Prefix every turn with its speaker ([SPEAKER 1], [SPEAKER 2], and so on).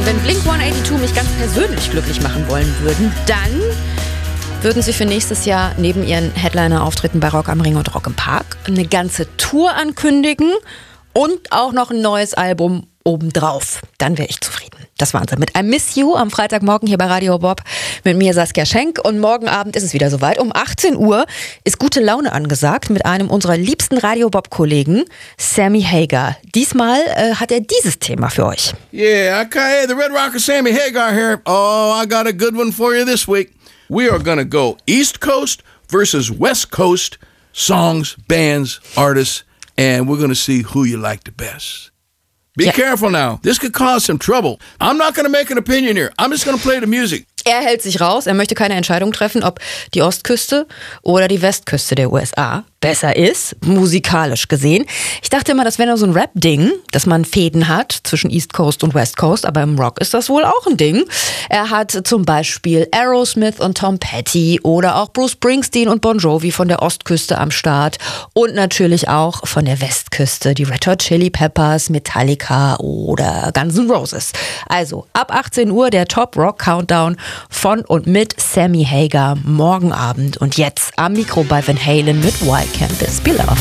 [SPEAKER 1] Wenn Blink-182 mich ganz persönlich glücklich machen wollen würden, dann würden sie für nächstes Jahr neben ihren Headliner-Auftritten bei Rock am Ring und Rock im Park eine ganze Tour ankündigen und auch noch ein neues Album obendrauf. Dann wäre ich zufrieden. Das waren sie mit I Miss You am Freitagmorgen hier bei Radio Bob mit mir Saskia Schenk. Und morgen Abend ist es wieder soweit. Um 18 Uhr ist gute Laune angesagt mit einem unserer liebsten Radio Bob-Kollegen, Sammy Hagar. Diesmal hat er dieses Thema für euch.
[SPEAKER 2] Yeah, okay, the Red Rocker Sammy Hagar here. Oh, I got a good one for you this week. We are gonna go East Coast versus West Coast songs, bands, artists, and we're gonna see who you like the best. Be careful now. This could cause some trouble. I'm not going to make an opinion here. I'm just going to play the music.
[SPEAKER 1] Er hält sich raus. Er möchte keine Entscheidung treffen, ob die Ostküste oder die Westküste der USA besser ist, musikalisch gesehen. Ich dachte immer, das wäre nur so ein Rap-Ding, dass man Fäden hat zwischen East Coast und West Coast, aber im Rock ist das wohl auch ein Ding. Er hat zum Beispiel Aerosmith und Tom Petty oder auch Bruce Springsteen und Bon Jovi von der Ostküste am Start und natürlich auch von der Westküste die Red Hot Chili Peppers, Metallica oder Guns N' Roses. Also ab 18 Uhr der Top Rock Countdown von und mit Sammy Hagar morgen Abend und jetzt am Mikro bei Van Halen mit Why Can't This Be Love?